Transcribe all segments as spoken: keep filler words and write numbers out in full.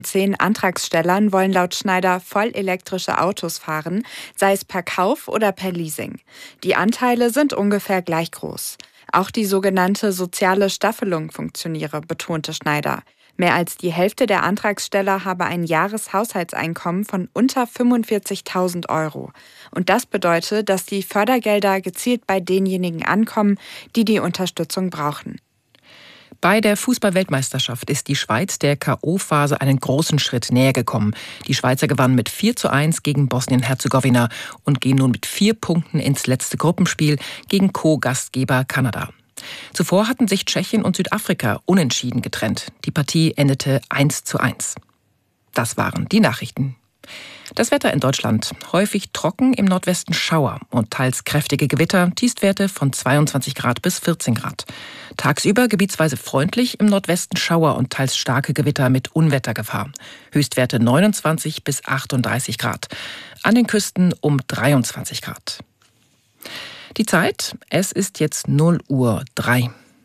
Zehn Antragstellern wollen laut Schneider vollelektrische Autos fahren, sei es per Kauf oder per Leasing. Die Anteile sind ungefähr gleich groß. Auch die sogenannte soziale Staffelung funktioniere, betonte Schneider. Mehr als die Hälfte der Antragsteller habe ein Jahreshaushaltseinkommen von unter fünfundvierzigtausend Euro. Und das bedeutet, dass die Fördergelder gezielt bei denjenigen ankommen, die die Unterstützung brauchen. Bei der Fußball-Weltmeisterschaft ist die Schweiz der K O-Phase einen großen Schritt näher gekommen. Die Schweizer gewannen mit vier zu eins gegen Bosnien-Herzegowina und gehen nun mit vier Punkten ins letzte Gruppenspiel gegen Co-Gastgeber Kanada. Zuvor hatten sich Tschechien und Südafrika unentschieden getrennt. Die Partie endete eins zu eins. Das waren die Nachrichten. Das Wetter in Deutschland. Häufig trocken, im Nordwesten Schauer und teils kräftige Gewitter, Tiefstwerte von zweiundzwanzig Grad bis vierzehn Grad. Tagsüber gebietsweise freundlich, im Nordwesten Schauer und teils starke Gewitter mit Unwettergefahr. Höchstwerte neunundzwanzig bis achtunddreißig Grad. An den Küsten um dreiundzwanzig Grad. Die Zeit, es ist jetzt null Uhr drei.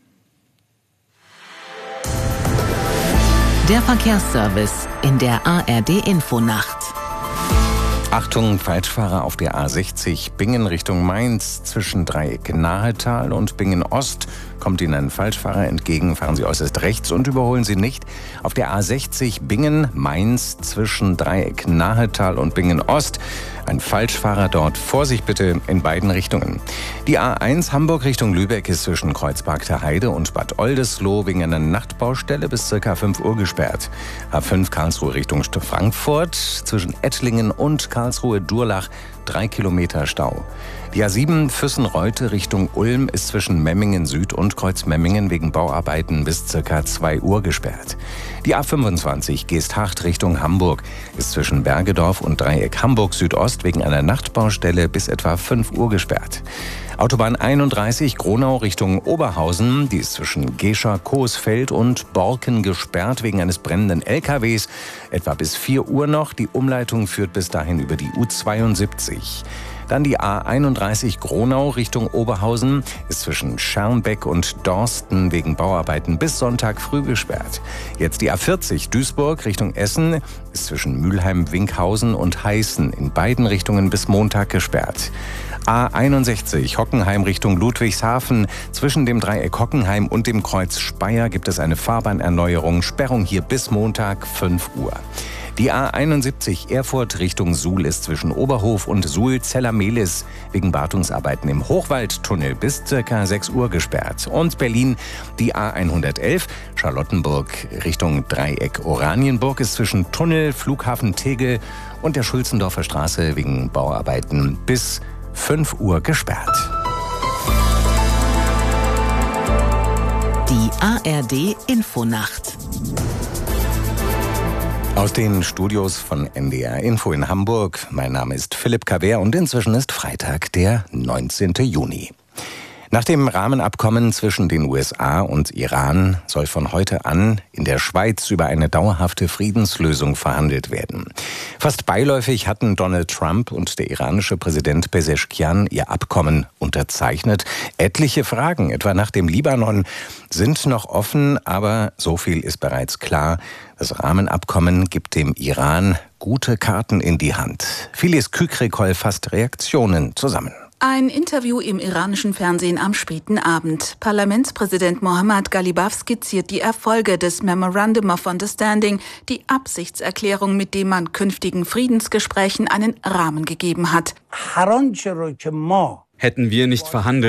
Der Verkehrsservice in der A R D-Infonacht. Achtung, Falschfahrer auf der A sechzig Bingen Richtung Mainz zwischen Dreieck Nahetal und Bingen Ost. Kommt Ihnen ein Falschfahrer entgegen, fahren Sie äußerst rechts und überholen Sie nicht. Auf der A sechzig Bingen Mainz zwischen Dreieck Nahetal und Bingen Ost. Ein Falschfahrer dort. Vorsicht bitte in beiden Richtungen. Die A eins Hamburg Richtung Lübeck ist zwischen Kreuzberg der Heide und Bad Oldesloe wegen einer Nachtbaustelle bis ca. fünf Uhr gesperrt. A fünf Karlsruhe Richtung Frankfurt zwischen Ettlingen und Karlsruhe-Durlach drei Kilometer Stau. Die A sieben Füssen-Reute Richtung Ulm ist zwischen Memmingen Süd und Kreuzmemmingen wegen Bauarbeiten bis ca. zwei Uhr gesperrt. Die A fünfundzwanzig Geesthacht Richtung Hamburg ist zwischen Bergedorf und Dreieck Hamburg Südost wegen einer Nachtbaustelle bis etwa fünf Uhr gesperrt. Autobahn einunddreißig Gronau Richtung Oberhausen, die ist zwischen Gescher, Coesfeld und Borken gesperrt wegen eines brennenden L K Ws. Etwa bis vier Uhr noch. Die Umleitung führt bis dahin über die U zweiundsiebzig. Dann die A einunddreißig Gronau Richtung Oberhausen ist zwischen Schermbeck und Dorsten wegen Bauarbeiten bis Sonntag früh gesperrt. Jetzt die A vierzig Duisburg Richtung Essen ist zwischen Mülheim-Winkhausen und Heißen in beiden Richtungen bis Montag gesperrt. A einundsechzig Hockenheim Richtung Ludwigshafen. Zwischen dem Dreieck Hockenheim und dem Kreuz Speyer gibt es eine Fahrbahnerneuerung. Sperrung hier bis Montag fünf Uhr. Die A einundsiebzig Erfurt Richtung Suhl ist zwischen Oberhof und Suhl-Zellermehlis wegen Wartungsarbeiten im Hochwaldtunnel bis ca. sechs Uhr gesperrt. Und Berlin die A hundertelf Charlottenburg Richtung Dreieck Oranienburg ist zwischen Tunnel, Flughafen Tegel und der Schulzendorfer Straße wegen Bauarbeiten bis fünf Uhr gesperrt. Die A R D-Infonacht. Aus den Studios von N D R Info in Hamburg. Mein Name ist Philipp Kaber und inzwischen ist Freitag, der neunzehnten Juni. Nach dem Rahmenabkommen zwischen den U S A und Iran soll von heute an in der Schweiz über eine dauerhafte Friedenslösung verhandelt werden. Fast beiläufig hatten Donald Trump und der iranische Präsident Pezeshkian ihr Abkommen unterzeichnet. Etliche Fragen, etwa nach dem Libanon, sind noch offen, aber so viel ist bereits klar. Das Rahmenabkommen gibt dem Iran gute Karten in die Hand. Filiz Kükrikol fasst Reaktionen zusammen. Ein Interview im iranischen Fernsehen am späten Abend. Parlamentspräsident Mohammad Ghalibaf skizziert die Erfolge des Memorandum of Understanding, die Absichtserklärung, mit dem man künftigen Friedensgesprächen einen Rahmen gegeben hat. Hätten wir nicht verhandelt,